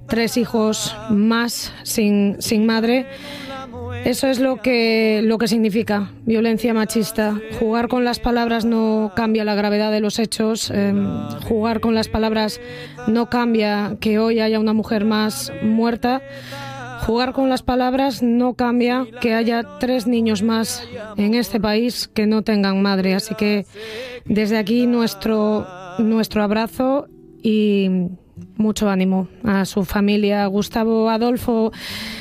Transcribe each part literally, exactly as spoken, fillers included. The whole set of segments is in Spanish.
tres hijos más sin, sin madre. Eso es lo que, lo que significa violencia machista. Jugar con las palabras no cambia la gravedad de los hechos. Eh, jugar con las palabras no cambia que hoy haya una mujer más muerta. Jugar con las palabras no cambia que haya tres niños más en este país que no tengan madre. Así que desde aquí nuestro, nuestro abrazo y mucho ánimo a su familia. Gustavo Adolfo,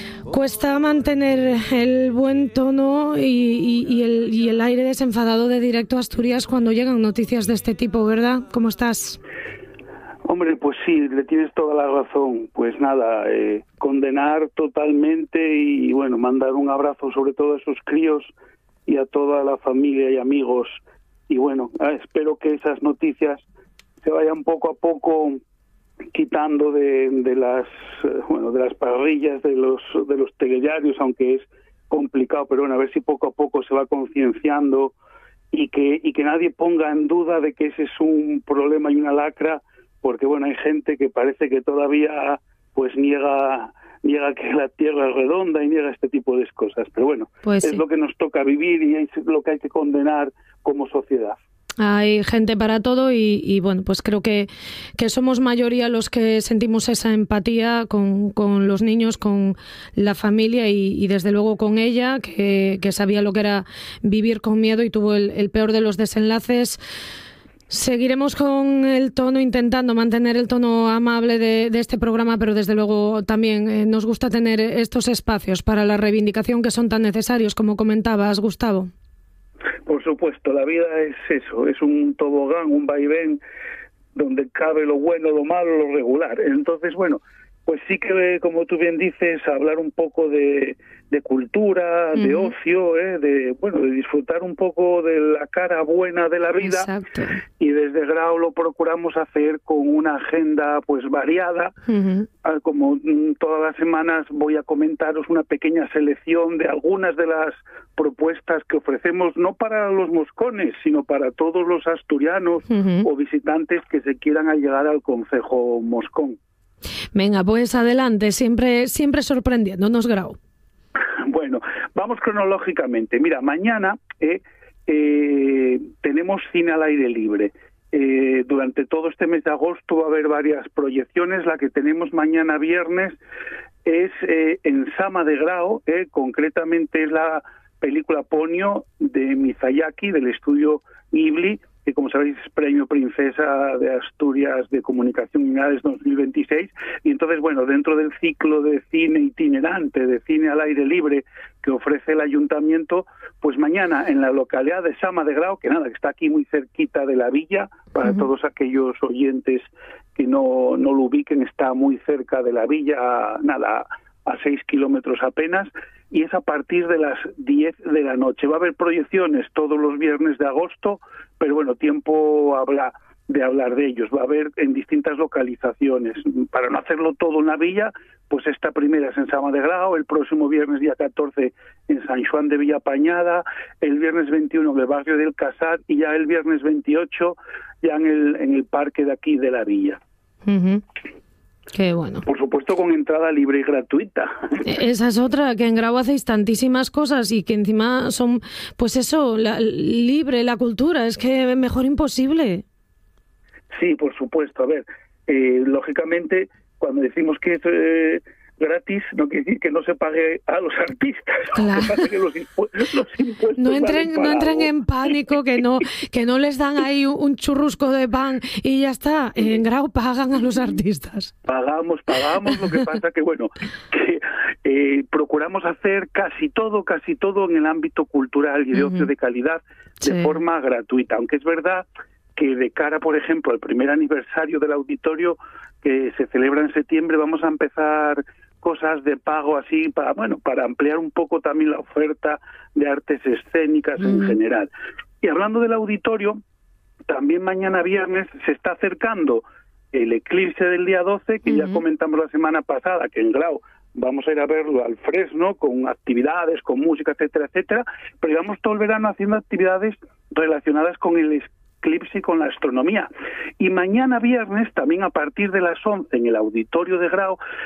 cuesta mantener el buen tono y, y, y, el, y el aire desenfadado de Directo a Asturias cuando llegan noticias de este tipo, ¿verdad? ¿Cómo estás? Hombre, pues sí, le tienes toda la razón. Pues nada, eh, condenar totalmente y, bueno, mandar un abrazo sobre todo a esos críos y a toda la familia y amigos. Y bueno, eh, espero que esas noticias se vayan poco a poco quitando de, de las bueno de las parrillas de los de los telediarios, aunque es complicado, pero bueno, a ver si poco a poco se va concienciando y que y que nadie ponga en duda de que ese es un problema y una lacra, porque bueno, hay gente que parece que todavía pues niega niega que la Tierra es redonda y niega este tipo de cosas, pero bueno, pues es sí. lo que nos toca vivir y es lo que hay que condenar como sociedad. Hay gente para todo y, y bueno, pues creo que, que somos mayoría los que sentimos esa empatía con, con los niños, con la familia y, y desde luego con ella, que, que sabía lo que era vivir con miedo y tuvo el, el peor de los desenlaces. Seguiremos con el tono, intentando mantener el tono amable de, de este programa, pero desde luego también eh, nos gusta tener estos espacios para la reivindicación que son tan necesarios, como comentabas, Gustavo. Por supuesto, la vida es eso, es un tobogán, un vaivén donde cabe lo bueno, lo malo, lo regular. Entonces, bueno, pues sí que, como tú bien dices, hablar un poco de, de cultura, uh-huh. de ocio, ¿eh? de bueno, de disfrutar un poco de la cara buena de la vida. Exacto. Y desde Grau lo procuramos hacer con una agenda pues variada. Uh-huh. Como mm, todas las semanas voy a comentaros una pequeña selección de algunas de las propuestas que ofrecemos, no para los moscones, sino para todos los asturianos uh-huh. o visitantes que se quieran allegar al concejo moscón. Venga, pues adelante, siempre siempre sorprendiéndonos, Grau. Bueno, vamos cronológicamente. Mira, mañana eh, eh, tenemos cine al aire libre. Eh, durante todo este mes de agosto va a haber varias proyecciones. La que tenemos mañana viernes es eh, en Sama de Grau, eh, concretamente es la película Ponyo de Miyazaki, del estudio Ghibli, que como sabéis es Premio Princesa de Asturias de Comunicación y Unidades dos mil veintiséis, y entonces, bueno, dentro del ciclo de cine itinerante, de cine al aire libre que ofrece el Ayuntamiento, pues mañana en la localidad de Sama de Grau, que nada, que está aquí muy cerquita de la villa, para uh-huh. todos aquellos oyentes que no, no lo ubiquen, está muy cerca de la villa, nada, a seis kilómetros apenas, y es a partir de las diez de la noche. Va a haber proyecciones todos los viernes de agosto, pero bueno, tiempo habrá de hablar de ellos. Va a haber en distintas localizaciones. Para no hacerlo todo en la villa, pues esta primera es en Sama de Grau, el próximo viernes día catorce en San Juan de Villapañada, el viernes veintiuno en el barrio del Casar y ya el viernes veintiocho ya en el, en el parque de aquí de la villa. Uh-huh. Qué bueno. Por supuesto con entrada libre y gratuita. Esa es otra, que en Grau hacéis tantísimas cosas y que encima son, pues eso, la, libre, la cultura, es que mejor imposible. Sí, por supuesto. A ver, eh, lógicamente, cuando decimos que es eh, gratis, no quiere decir que no se pague a los artistas. Claro. Que, que los, impu- los impuestos no entren, no entren en pánico, que no, que no les dan ahí un churrusco de pan y ya está. En Grau pagan a los artistas. Pagamos, pagamos. Lo que pasa que, bueno, que eh, procuramos hacer casi todo, casi todo en el ámbito cultural y de uh-huh. ocio de calidad de sí. forma gratuita. Aunque es verdad que de cara, por ejemplo, al primer aniversario del auditorio que se celebra en septiembre, vamos a empezar cosas de pago así para, bueno, para ampliar un poco también la oferta de artes escénicas mm. en general. Y hablando del auditorio, también mañana viernes se está acercando el eclipse del día doce, que mm-hmm. ya comentamos la semana pasada, que en Grau vamos a ir a verlo al fresno, con actividades, con música, etcétera, etcétera, pero llevamos todo el verano haciendo actividades relacionadas con el eclipse y con la astronomía. Y mañana viernes, también a partir de las once, en el auditorio de Grau,